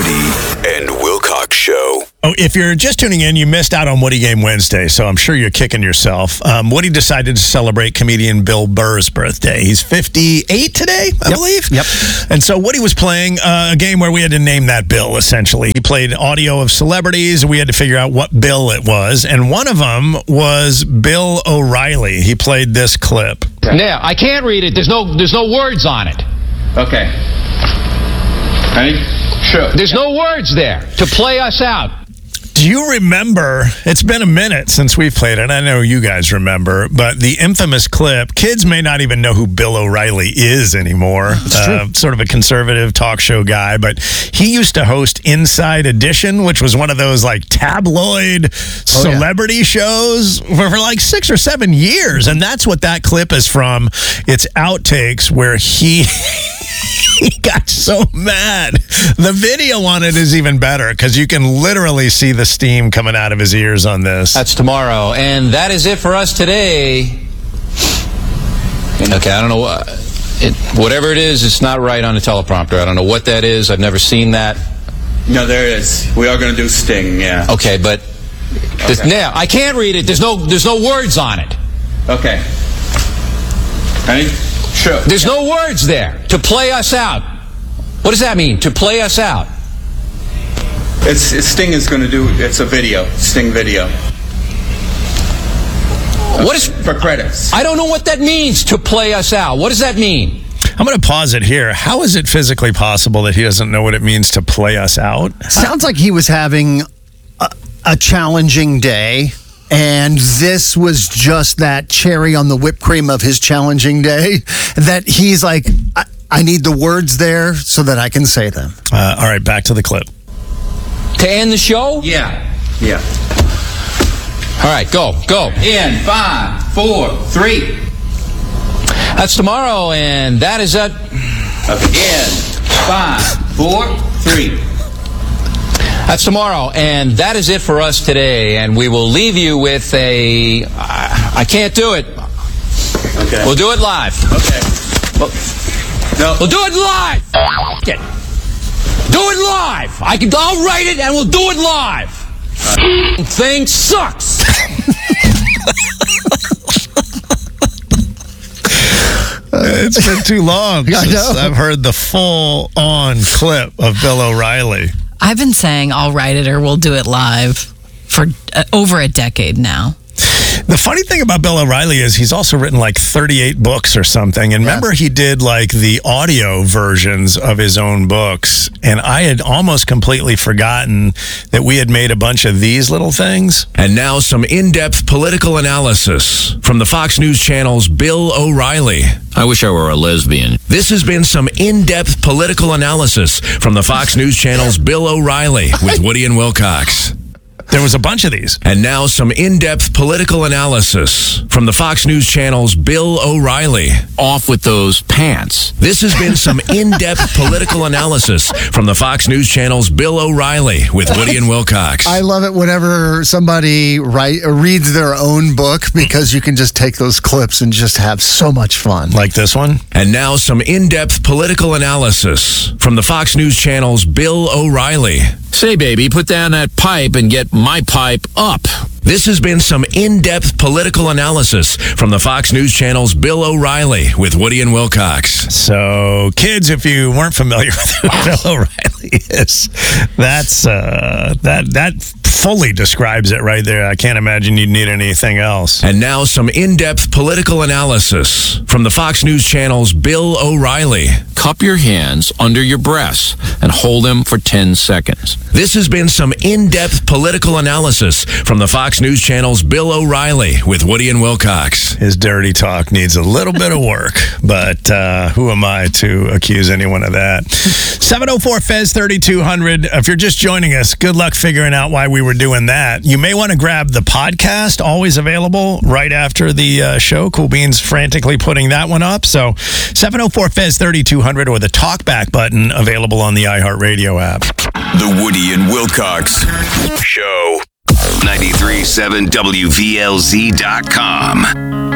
Woody and Wilcox Show. Oh, if you're just tuning in, you missed out on Woody Game Wednesday, so I'm sure you're kicking yourself. Woody decided to celebrate comedian Bill Burr's birthday. He's 58 today, I believe. Yep. And so Woody was playing a game where we had to name that Bill, essentially. He played audio of celebrities, and we had to figure out what Bill it was. And one of them was Bill O'Reilly. He played this clip. Now, I can't read it. There's no words on it. Okay. Ready? Sure. There's no words there to play us out. Do you remember, it's been a minute since we've played it, I know you guys remember, but the infamous clip, kids may not even know who Bill O'Reilly is anymore. Sort of a conservative talk show guy, but he used to host Inside Edition, which was one of those like tabloid celebrity shows for like 6 or 7 years. And that's what that clip is from. It's outtakes where he got so mad. The video on it is even better because you can literally see the steam coming out of his ears on this. That's tomorrow, and that is it for us today. Okay, I don't know what. Whatever it is, it's not right on the teleprompter. I don't know what that is. I've never seen that. No, there it is. We are going to do Sting, yeah. Okay, but now I can't read it. There's no words on it. Okay. Ready? Sure. There's no words there to play us out. What does that mean, to play us out? Sting is going to do, it's a video, Sting video. What is for credits? I don't know what that means, to play us out. What does that mean? I'm going to pause it here. How is it physically possible that he doesn't know what it means to play us out? Sounds like he was having a challenging day, and this was just that cherry on the whipped cream of his challenging day, that he's like, I need the words there so that I can say them. All right, back to the clip. To end the show? Yeah. All right, go. In 5, 4, 3. That's tomorrow, and that is it. In 5, 4, 3. That's tomorrow, and that is it for us today. And we will leave you with a... I can't do it. Okay. We'll do it live. Okay. No. We'll do it live. Okay. Do it live. I'll write it, and we'll do it live. Thing sucks. It's been too long I since know. I've heard the full-on clip of Bill O'Reilly. I've been saying I'll write it or we'll do it live for over a decade now. The funny thing about Bill O'Reilly is he's also written like 38 books or something. And remember, he did like the audio versions of his own books. And I had almost completely forgotten that we had made a bunch of these little things. And now some in-depth political analysis from the Fox News Channel's Bill O'Reilly. I wish I were a lesbian. This has been some in-depth political analysis from the Fox News Channel's Bill O'Reilly with Woody and Wilcox. There was a bunch of these. And now some in-depth political analysis from the Fox News Channel's Bill O'Reilly. Off with those pants. This has been some in-depth political analysis from the Fox News Channel's Bill O'Reilly with Woody and Wilcox. I love it whenever somebody reads their own book, because you can just take those clips and just have so much fun. Like this one. And now some in-depth political analysis from the Fox News Channel's Bill O'Reilly. Say, baby, put down that pipe and get my pipe up. This has been some in-depth political analysis from the Fox News Channel's Bill O'Reilly with Woody and Wilcox. So, kids, if you weren't familiar with who Bill O'Reilly is, that fully describes it right there. I can't imagine you'd need anything else. And now some in-depth political analysis from the Fox News Channel's Bill O'Reilly. Cup your hands under your breasts and hold them for 10 seconds. This has been some in-depth political analysis from the Fox News Channel's Bill O'Reilly with Woody and Wilcox. His dirty talk needs a little bit of work, but who am I to accuse anyone of that? 704-FEZ-3200. If you're just joining us, good luck figuring out why we were doing that. You may want to grab the podcast, always available right after the show. Cool Beans frantically putting that one up. So 704-FEZ-3200 or the talkback button available on the iHeartRadio app. The Woody and Wilcox Show. 93.7 WVLZ.com.